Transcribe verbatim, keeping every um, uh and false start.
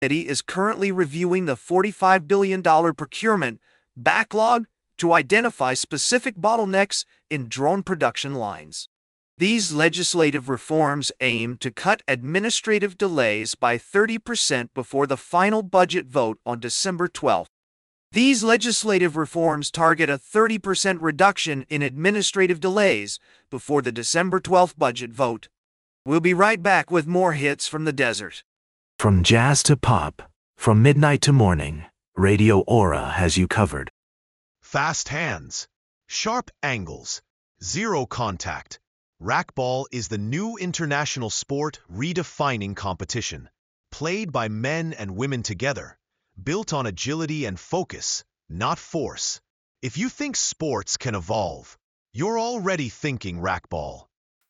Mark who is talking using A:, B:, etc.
A: Committee is currently reviewing the forty-five billion dollars procurement backlog to identify specific bottlenecks in drone production lines. These legislative reforms aim to cut administrative delays by thirty percent before the final budget vote on December twelfth. These legislative reforms target a thirty percent reduction in administrative delays before the December twelfth budget vote. We'll be right back with more hits from the desert.
B: From jazz to pop, from midnight to morning, Radio Aura has you covered.
C: Fast hands, sharp angles, zero contact. Racquetball is the new international sport redefining competition, played by men and women together, built on agility and focus, not force. If you think sports can evolve, you're already thinking racquetball.